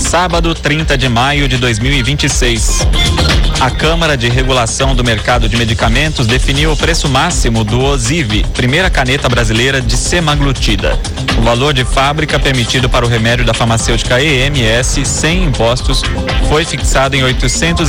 sábado, 30 de maio de 2026. A Câmara de Regulação do Mercado de Medicamentos definiu o preço máximo do Ozivy, primeira caneta brasileira de semaglutida. O valor de fábrica permitido para o remédio da farmacêutica EMS, sem impostos, foi fixado em R$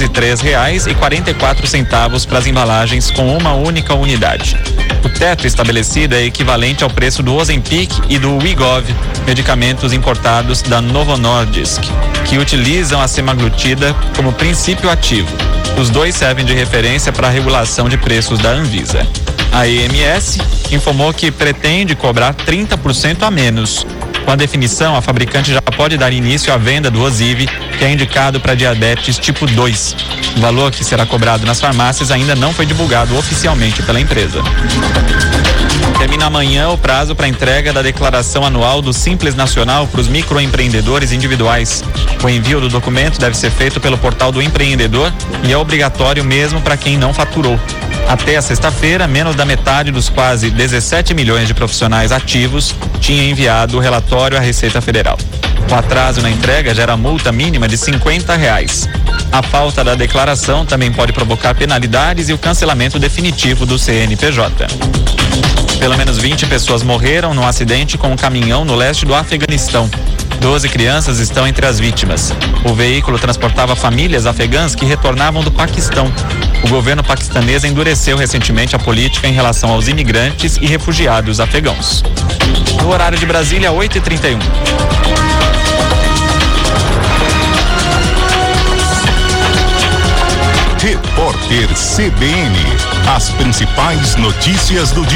803,44 para as embalagens com uma única unidade. O teto estabelecido é equivalente ao preço do Ozempic e do Wegovy, medicamentos importados da Novo Nordisk, que utilizam a semaglutida como princípio ativo. Os dois servem de referência para a regulação de preços da Anvisa. A EMS informou que pretende cobrar 30% a menos. Com a definição, a fabricante já pode dar início à venda do Ozivy, que é indicado para diabetes tipo 2. O valor que será cobrado nas farmácias ainda não foi divulgado oficialmente pela empresa. Termina amanhã o prazo para entrega da declaração anual do Simples Nacional para os microempreendedores individuais. O envio do documento deve ser feito pelo portal do empreendedor e é obrigatório mesmo para quem não faturou. Até a sexta-feira, menos da metade dos quase 17 milhões de profissionais ativos tinha enviado o relatório à Receita Federal. O atraso na entrega gera multa mínima de R$50. A falta da declaração também pode provocar penalidades e o cancelamento definitivo do CNPJ. Pelo menos 20 pessoas morreram num acidente com um caminhão no leste do Afeganistão. 12 crianças estão entre as vítimas. O veículo transportava famílias afegãs que retornavam do Paquistão. O governo paquistanês endureceu recentemente a política em relação aos imigrantes e refugiados afegãos. No horário de Brasília, 8h31. Repórter CBN. As principais notícias do dia.